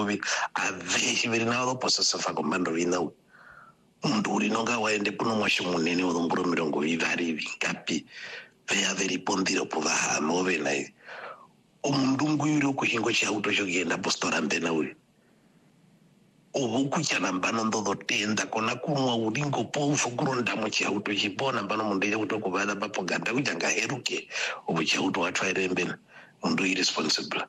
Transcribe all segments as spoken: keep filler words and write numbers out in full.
vi aveshi veri na possessive commando vina mundu uri nonga waende kuno mwasho munene udomburo mirongo ivari vingapi veya veri pondiro puvahama ove nai omundu nguyuri kuhingo chauto chogenda postora mbena uri ubu kuchana mbano ndodo tenda kona kumwa ulingo pofu kuronda mu chauto chipona mbano mundeje kutokubada papo ganda kujanga heruke ubu chauto watwaire mbena mundu irresponsible.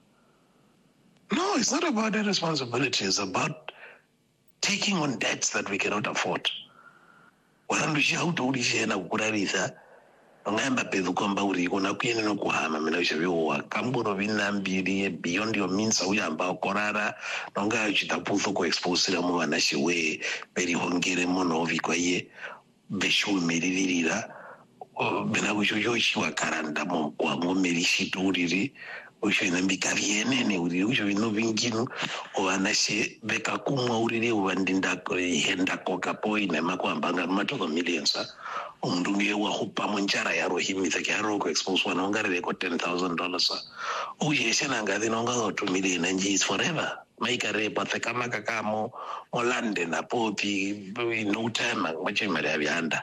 No, it's not about irresponsibility. It's about taking on debts that we cannot afford. Warandu chauto uri chena kukurarisa ngamba pedu kwamba uri kona kuyene no kuhama mina ushaviwa kamburo vinambiri beyond your means uyamba korara nonga uchitaputho ko expose mu bana shiwe beri hongere mono vikwa ye beshu meriririra bena kujojo shiwa karanda mo kwa mo merishituriri ushina mbikaviene ne uri usho vino vingino obana she beka kumwa urire ubandinda ko henda koka poine makwambanga matoko millions umuntu ngiye wahupa munjara yaro himitha kyaro ko expose wana ongarele ko ten thousand dollars uyeshe nangathi nonga two million and is forever maika repa kama kakamo olande na popi no time mache mari abyanda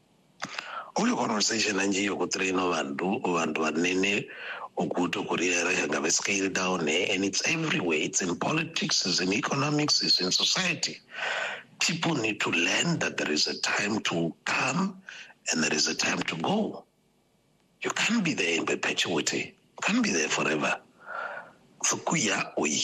uyo conversation anje yo kutraino vandu vandu vanene okuto kurira yanga be scale down eh? And it's everywhere. It's in politics, it's in economics, it's in society. People need to learn that there is a time to come and there is a time to go. You can't be there in perpetuity. You can't be there forever. Fukuya oi.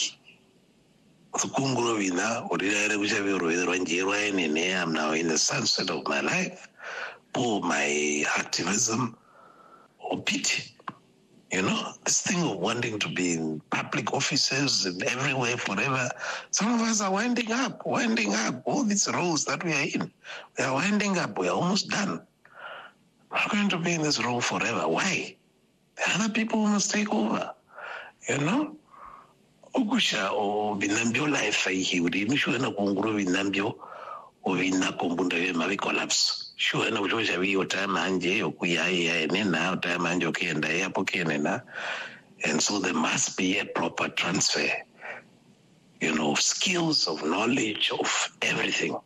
Fukungro vina orire kushavi roidro njirwa enene. I'm now in the sunset of my life. For my activism or pity. You know, this thing of wanting to be in public offices and everywhere forever. Some of us are winding up, winding up. All these roles that we are in, we are winding up. We are almost done. We're not going to be in this role forever. Why? The other people must take over. You know? Ogusha o binambio life hi uri misho na kunguru binambio o binakombunda ye mavi collapse. Sure na kuchosha viyo time anje yokuya ya nena time anje okenda ya pokenena, and so there must be a proper transfer, you know, of skills, of knowledge, of everything.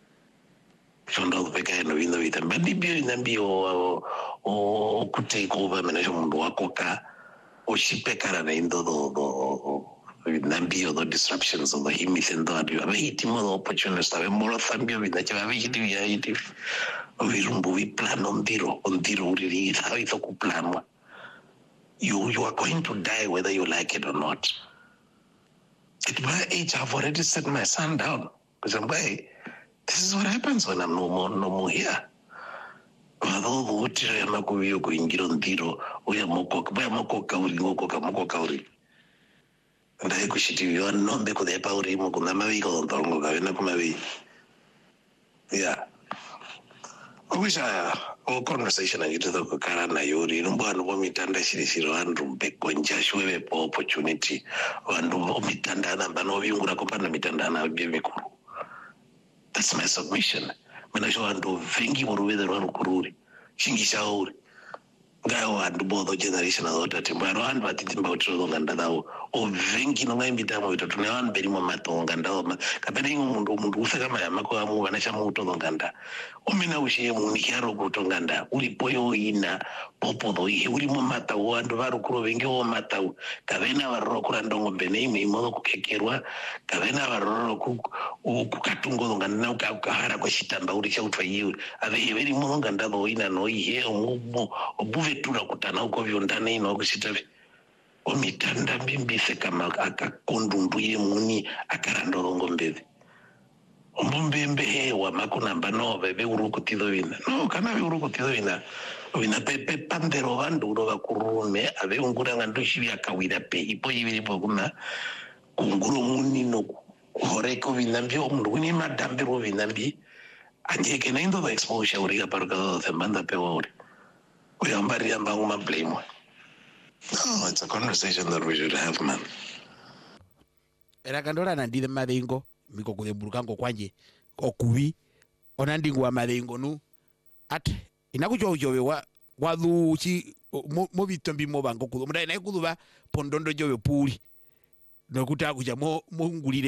Shondo peka eno vindo vita mbandi bio inambi o o ku take over manage mundu wako ka o shipekara na indo do do nambio the disruptions of the himith and that you have hit him opportunities have more thambio with that you have hit ya hit virumbu vi plan on diro on diro really how it ku plan you you are going to die whether you like it or not. At my age I've already set my son down because I'm like, this is what happens when I'm no more no more here. Although what you are going to go in on diro we are moko ba moko kauri moko moko kauri ndaye kushitiwa nombe kudepa urimo kuna maviko ndongo kavena kumavi. Yeah. Owisha o conversation angito ko karana yori numbano bo mitanda shirisiro andu beko njashwe po opportunity vandu bo mitanda namba no vyungura kopana mitanda na bimikuru. That's my submission. Mina sho andu vengi boruwede rwanu kururi shingisha uri ngayo andu bodo generation adota timbaro andu atitimba utro nganda dawo o vengi no ngai mitamo bitatu ne wan beri mo matonga ndawo kapena ingo mundu mundu usaka mayama ko amu banacha muto nganda o mina ushiye muni kyaro kutonganda uri poyo ina popo do ihe uri mo mata wandu varu kuro vengi o mata kavena varro kurandongo bene ime imodo kukekerwa kavena varro ku kukatungo nganda na ukahara kwa shitamba uri cha utwa yiwe ave veri mo nganda do ina no ihe o obuvetura kutana uko vyondana ino kushitavi omitanda mbimbise kama akakondundu ye muni akarandorongo mbele ombombe hewa makuna mbano bebe urukutido vina no kana be urukutido vina vina pepe pandero vandu ro bakurume ave ungura ngandushi yakawira pe ipo yibiri pokuna kunguru muni no horeko vinambio mundu ni madambiro vinambi anje kenendo the exposure uriga parka the manda pe ori uyambari amba uma blame. No, it's a conversation that we should have, man. Era kandora na ndile madingo miko kule burukango kwanje okubi ona ndingo wa madingo nu at inakujo jowe wa wadu chi mo bitombi mo bango kudo mudai na kuduba pondondo jowe puli no kutakuja mo mo ngulire